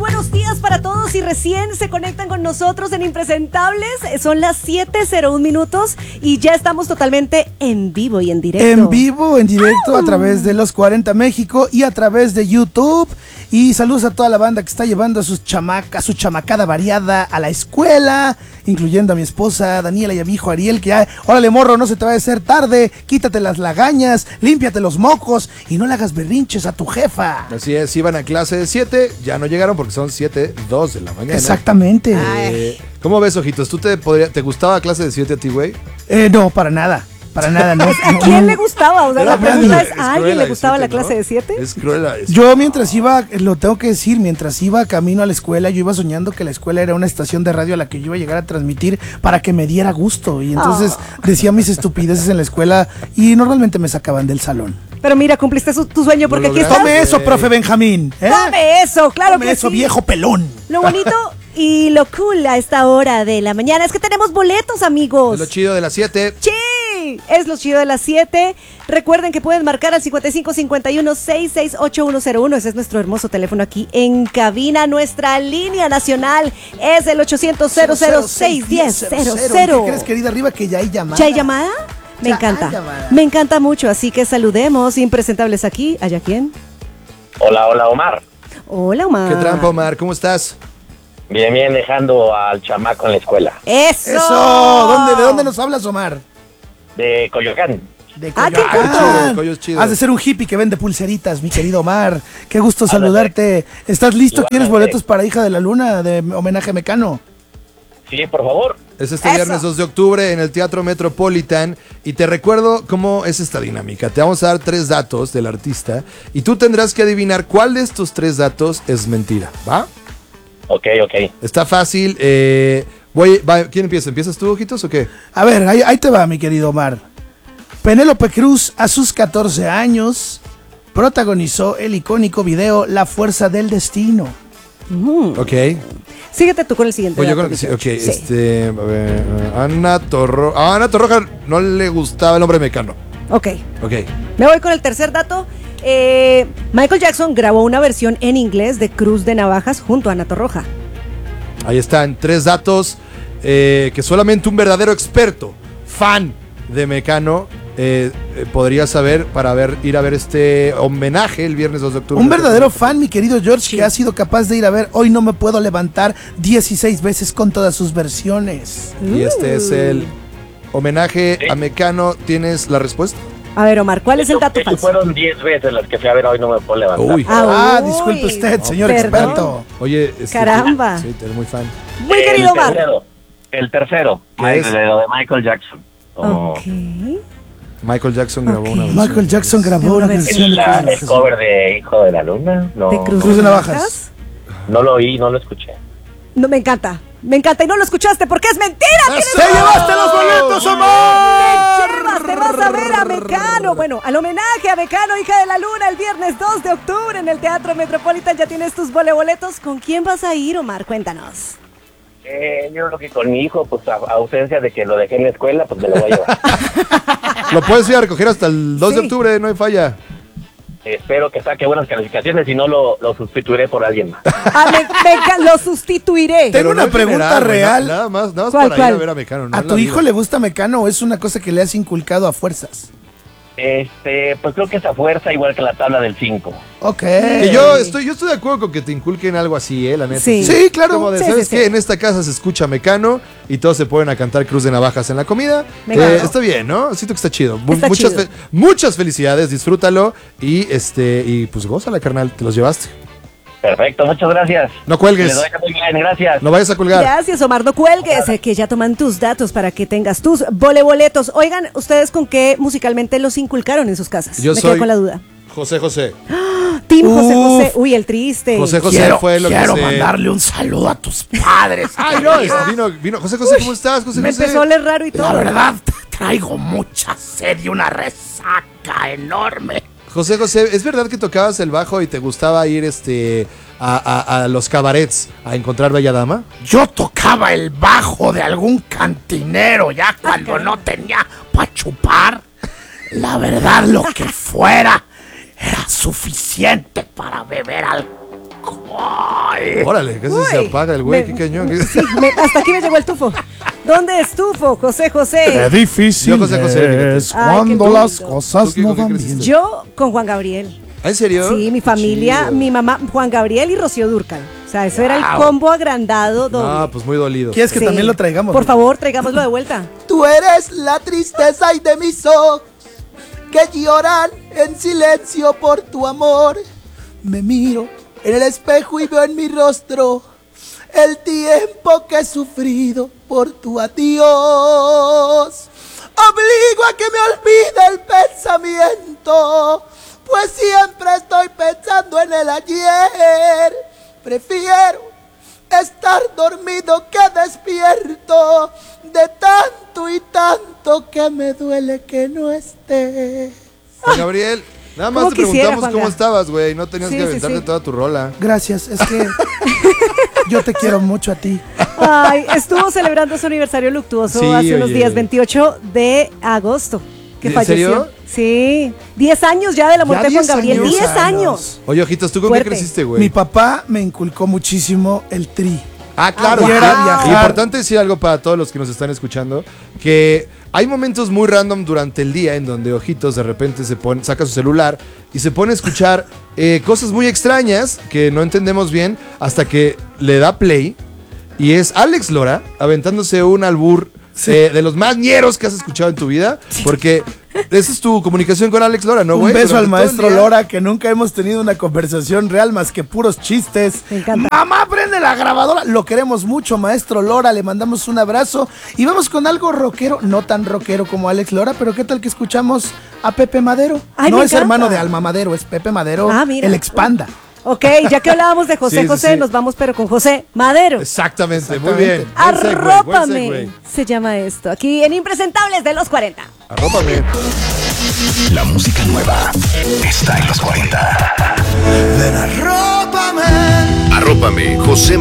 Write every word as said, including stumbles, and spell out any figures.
buenos días para todos. Si recién se conectan con nosotros en Impresentables, son las siete cero un minutos y ya estamos totalmente en vivo y en directo. En vivo, en directo, a través de Los cuarenta México y a través de YouTube. Y saludos a toda la banda que está llevando a sus chamacas, su chamacada variada a la escuela, incluyendo a mi esposa Daniela y a mi hijo Ariel, que ya, órale morro, no se te va a hacer tarde, quítate las lagañas, límpiate los mocos y no le hagas berrinches a tu jefa. Así es, iban a clase de siete, ya no llegaron porque son siete, dos de la mañana. Exactamente. Eh, ¿Cómo ves, ojitos? ¿Tú te, podría, te gustaba clase de siete a ti, güey? Eh, no, para nada. Para nada, no. ¿A quién le gustaba? O sea, la pregunta es, ¿a alguien le gustaba la siete, clase ¿no? de siete? Es cruel. Es... Yo mientras iba, lo tengo que decir, mientras iba camino a la escuela, yo iba soñando que la escuela era una estación de radio a la que yo iba a llegar a transmitir para que me diera gusto. Y entonces oh. decía mis estupideces en la escuela y normalmente me sacaban del salón. Pero mira, cumpliste su, tu sueño porque aquí estás. Tome eso, profe Benjamín. ¿eh? Tome eso, claro Tome que eso, sí. viejo pelón. Lo bonito y lo cool a esta hora de la mañana es que tenemos boletos, amigos. Es lo chido de las siete. ¡Sí! Es lo chido de las siete. Recuerden que pueden marcar al cincuenta y cinco cincuenta y uno sesenta y seis ochenta y uno cero uno. Ese es nuestro hermoso teléfono aquí en cabina. Nuestra línea nacional es el ochocientos cero cero seis diez cero cero. ¿Qué crees, querida arriba, que ya hay llamada? ¿Ya hay llamada? Me ya encanta. Hay llamada. Me encanta mucho, así que saludemos. Impresentables aquí. ¿Allá quién? Hola, hola, Omar. Hola, Omar. ¿Qué trampa, Omar? ¿Cómo estás? Bien, bien, dejando al chamaco en la escuela. ¡Eso! ¡Eso! ¿Dónde, ¿De dónde nos hablas, Omar? De Coyoacán. De Ah, qué Coyoacán. chido, Coyo es chido. Has de ser un hippie que vende pulseritas, mi querido Omar. Qué gusto saludarte. ¿Estás listo? Igualmente. ¿Tienes boletos para Hija de la Luna de homenaje a Mecano? Sí, por favor. Es este Eso. viernes dos de octubre en el Teatro Metropolitan y te recuerdo cómo es esta dinámica. Te vamos a dar tres datos del artista y tú tendrás que adivinar cuál de estos tres datos es mentira, ¿va? Ok, ok. Está fácil. Eh, voy, va, ¿quién empieza? ¿Empiezas tú, ojitos, o qué? A ver, ahí, ahí te va, mi querido Omar. Penélope Cruz, a sus catorce años, protagonizó el icónico video La Fuerza del Destino. Mm. Ok. Síguete tú con el siguiente. Pues yo dato, creo que sí. dieciocho. Ok, este. A ver, Ana Torroja. A Ana Torroja no le gustaba el nombre Mecano. Ok. Ok. Me voy con el tercer dato. Eh, Michael Jackson grabó una versión en inglés de Cruz de Navajas junto a Ana Torroja. Ahí están, tres datos eh, que solamente un verdadero experto, fan de Mecano, eh, eh, podría saber para ver, ir a ver este homenaje el viernes dos de octubre. Un verdadero fan, mi querido George, sí, que ha sido capaz de ir a ver Hoy No Me Puedo Levantar dieciséis veces con todas sus versiones. Y este es el homenaje Sí. a Mecano. ¿Tienes la respuesta? A ver, Omar, ¿cuál es el dato De hecho, falso? fueron diez veces las que fui a ver hoy, no me puedo levantar. Uy. Ah, uy, disculpe usted, señor perdón. experto. Oye, este, Caramba. Sí, eres muy fan. Muy el querido Omar. Tercero, el tercero, ¿Qué es? el de lo de Michael Jackson. Como Ok. Michael Jackson grabó Ok. una versión. Michael Jackson grabó una Una versión de la- Cruz. el cover de Hijo de la Luna. No, ¿De Cruz, Cruz de de Navajas. Navajas? no lo oí, no lo escuché. No, me encanta. Me encanta y no lo escuchaste porque es mentira. ¡Tienes ¡Te llevaste los boletos, Omar! Te llevas, te vas a ver a Mecano. Bueno, al homenaje a Mecano, Hija de la Luna, el viernes dos de octubre en el Teatro Metropolitan. Ya tienes tus boletos. ¿Con quién vas a ir, Omar? Cuéntanos. Eh, yo creo que con mi hijo, pues a, a ausencia de que lo dejé en la escuela, pues me lo voy a llevar. Lo puedes ir a recoger hasta el dos Sí. de octubre, no hay falla. Espero que saque buenas calificaciones, si no lo, lo sustituiré por alguien más. Ah, me, me- lo sustituiré. Tengo Pero una no en pregunta general, güey, real. na- Nada más, nada más ¿Cuál, para ir cuál? a ver a Mecano. no ¿A en tu la hijo vida. le gusta Mecano o es una cosa que le has inculcado a fuerzas? Este, pues creo que esa fuerza igual que la tabla del cinco. Ok. Que yo estoy, yo estoy de acuerdo con que te inculquen algo así, eh, la neta. Sí. Sí, claro. Como de, Sí, ¿sabes sí, qué? sí. En esta casa se escucha Mecano y todos se ponen a cantar Cruz de Navajas en la comida. Me Eh, encanta. está bien, ¿no? Siento que está chido. Mu- Está muchas, chido. fe- muchas felicidades, disfrútalo y este y pues gózala, carnal, te los llevaste. Perfecto, muchas gracias. No Les cuelgues, doy muy bien, gracias. no vayas a colgar. Gracias, Omar. No cuelgues, eh, que ya toman tus datos para que tengas tus voleboletos. Oigan, ¿ustedes con qué musicalmente los inculcaron en sus casas? Yo Me soy- quedé con la duda. José José. Team José Uf. José. Uy, el triste. José José Quiero, fue lo quiero que se... mandarle un saludo a tus padres. Ay, no, este, vino, vino. José José, ¿cómo estás, José Me José? empezó a oler raro y todo. La verdad, traigo mucha sed y una resaca enorme. José José, ¿es verdad que tocabas el bajo y te gustaba ir este a, a- a los cabarets a encontrar bella dama? Yo tocaba el bajo de algún cantinero ya cuando no tenía para chupar. La verdad, lo que fuera era suficiente para beber alcohol. Órale, casi Uy, se apaga el güey, me- qué cañón. sí, me- hasta aquí me llegó el tufo. ¿Dónde estufo, José Qué José? difícil Yo, José José, fíjate. es Ay, cuando qué las lindo. cosas ¿Tú qué- no con qué van creciste? bien. Yo con Juan Gabriel. ¿En serio? Sí, mi familia, Chido. mi mamá, Juan Gabriel y Rocío Dúrcal. O sea, eso era el Wow. combo agrandado doble. No, pues muy dolido. ¿Quieres que Sí. también lo traigamos? Por favor, traigámoslo de vuelta. Tú eres la tristeza y de mis ojos que lloran en silencio por tu amor. Me miro en el espejo y veo en mi rostro el tiempo que he sufrido por tu adiós. Obligo a que me olvide el pensamiento, pues siempre estoy pensando en el ayer. Prefiero estar dormido que despierto, de tanto y tanto que me duele que no estés. Juan Gabriel, nada más ¿Cómo te quisiera, preguntamos Juanga? cómo estabas, güey. No tenías Sí, que sí, aventarte sí. toda tu rola. Gracias, es que yo te quiero mucho a ti. Ay, estuvo celebrando su aniversario luctuoso Sí, hace unos oye. días, veintiocho de agosto, que ¿En falleció. serio? Sí, diez años ya de la muerte de Juan diez Gabriel, años. diez Diez años. años. Oye, Ojitos, ¿tú con Fuerte. qué creciste, güey? Mi papá me inculcó muchísimo el tri. Ah, claro. Y era Ah, viajar. Importante decir algo para todos los que nos están escuchando, que hay momentos muy random durante el día en donde Ojitos de repente se pone, saca su celular y se pone a escuchar eh, cosas muy extrañas que no entendemos bien hasta que le da play y es Alex Lora aventándose un albur eh, de los más ñeros que has escuchado en tu vida, porque esa es tu comunicación con Alex Lora, ¿no, Un güey? beso al Durante todo el maestro día. Lora, que nunca hemos tenido una conversación real más que puros chistes. Me encanta. Mamá, prende la grabadora. Lo queremos mucho, maestro Lora. Le mandamos un abrazo. Y vamos con algo rockero, no tan rockero como Alex Lora, pero ¿qué tal que escuchamos a Pepe Madero? Ay, no me es encanta. hermano de Alma Madero, es Pepe Madero, Ah, mira. el expanda. Ok, ya que hablábamos de José Sí, sí, José, sí. nos vamos pero con José Madero. Exactamente, muy Exactamente. bien. Buen segue, buen Arrópame, segue. se llama esto, aquí en Impresentables de los cuarenta. Arrópame. La música nueva está en los cuarenta. Ven, arrópame. Arrópame, José